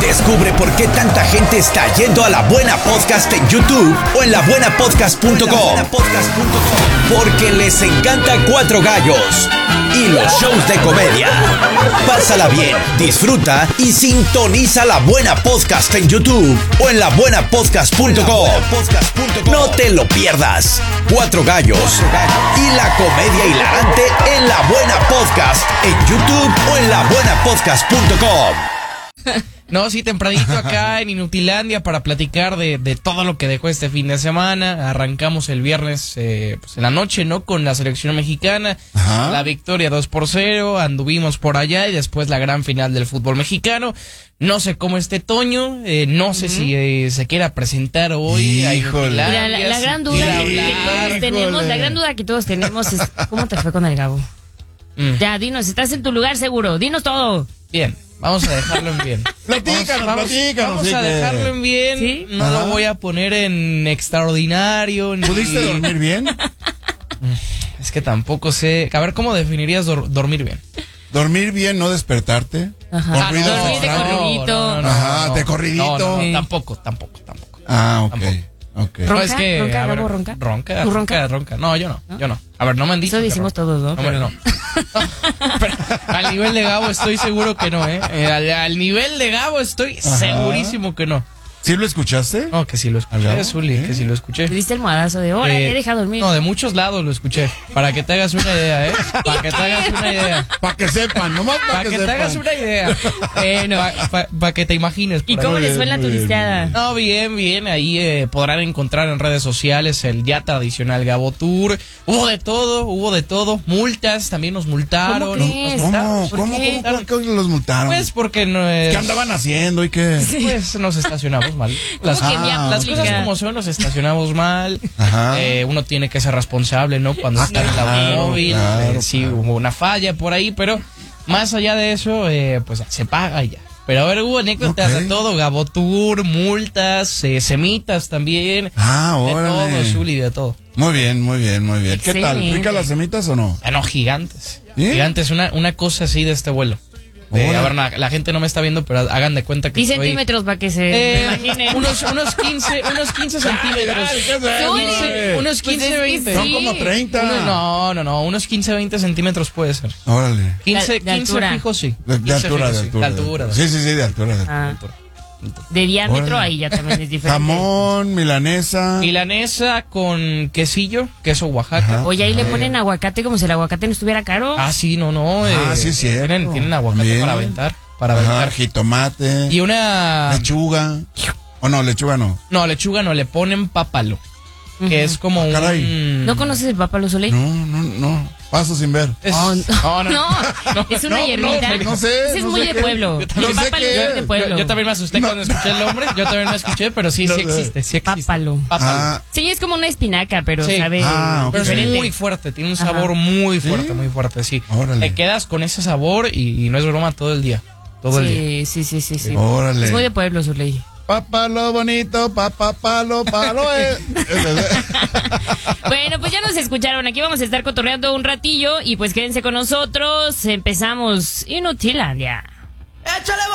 Descubre por qué tanta gente está yendo a La Buena Podcast en YouTube o en labuenapodcast.com. Porque les encanta Cuatro Gallos y los shows de comedia. Pásala bien, disfruta y sintoniza La Buena Podcast en YouTube o en labuenapodcast.com. No te lo pierdas. Cuatro Gallos y la comedia hilarante en La Buena Podcast en YouTube o en labuenapodcast.com. No, sí, tempranito acá en Inutilandia para platicar de todo lo que dejó este fin de semana. Arrancamos el viernes pues en la noche, ¿no? Con la selección mexicana. Ajá. La victoria 2-0, anduvimos por allá y después la gran final del fútbol mexicano. No sé cómo esté Toño, no sé si se quiera presentar hoy. Mira, la gran duda que todos tenemos, la gran duda que todos tenemos es ¿cómo te fue con el Gabo? Ya, dinos, estás en tu lugar seguro, dinos todo. Bien. Vamos a dejarlo en bien. Platícanos. Vamos a dejarlo en bien. ¿Sí? No lo voy a poner en extraordinario. ¿Pudiste dormir bien? Es que tampoco sé. A ver, ¿cómo definirías dormir bien? Dormir bien, no despertarte. Ajá. Con ruido dormir de corridito. Ajá, de corridito. No, tampoco. Ah, ok. Tampoco. Okay. No, es que, ¿Ronca? a ver, ¿Gabo ronca? ¿Tú ronca? No, yo no. A ver, no me han dicho. Eso decimos todos, ¿no? No. Pero al nivel de Gabo estoy seguro que no, al nivel de Gabo estoy segurísimo que no. ¿Sí lo escuchaste? No, que sí lo escuché, Zuli, que sí lo escuché. ¿Te diste el almohadazo de hora? Te deja dormir. No, de muchos lados lo escuché. Para que te hagas una idea, Para que te hagas una idea. Para que sepan, nomás para que te hagas una idea. Para que te imagines. ¿Y cómo les fue en la turisteada? No, bien. Ahí podrán encontrar en redes sociales el ya tradicional Gabo Tour. Hubo de todo. Multas, también nos multaron. ¿Cómo? ¿Por qué los multaron? Pues porque no es... ¿Qué andaban haciendo y qué? Pues nos estacionamos mal. Las cosas como son, nos estacionamos mal. Uno tiene que ser responsable, ¿no? Cuando está en el automóvil. Sí, hubo una falla por ahí, pero más allá de eso, pues se paga y ya. Pero a ver, hubo anécdotas de todo, Gabo Tour, multas, semitas también. Órale. De todo, Zuli, de todo. Muy bien. Excelente. ¿Qué tal? ¿Rica las semitas o no? No, gigantes. ¿Sí? Gigantes, una cosa así de este vuelo. A ver, la gente no me está viendo, pero hagan de cuenta que 10 centímetros para que se imaginen. Unos 15 centímetros. Unos 15, 20. Son como 30. No, unos 15, 20 centímetros puede ser. Órale. 15 altura. fijo, sí. De altura. Sí, de altura. De diámetro, ahí ya también es diferente. Jamón, milanesa con quesillo, queso Oaxaca. Oye, ahí le ponen aguacate como si el aguacate no estuviera caro. Sí, no. Sí, cierto. Tienen aguacate bien. para aventar. Jitomate. Y una... lechuga. ¿O no? Lechuga no. No, lechuga no, le ponen pápalo. Que es como un... ¿No conoces el pápalo, Soleil? No. Paso sin ver. No, es una hierbita. No sé. Ese es muy de pueblo. No sé qué es. De pueblo. Yo también me asusté cuando escuché el nombre. Yo también me escuché, pero sí existe. Pápalo. Sí, es como una espinaca, pero sabe pero diferente. es muy fuerte, tiene un sabor muy fuerte, sí. Órale. Te quedas con ese sabor y no es broma todo el día. Sí. Órale. Es muy de pueblo, Soleil. Papalo bonito, palo. Bueno, pues ya nos escucharon. Aquí vamos a estar cotorreando un ratillo y pues quédense con nosotros. Empezamos Inutilandia. ¡Échale!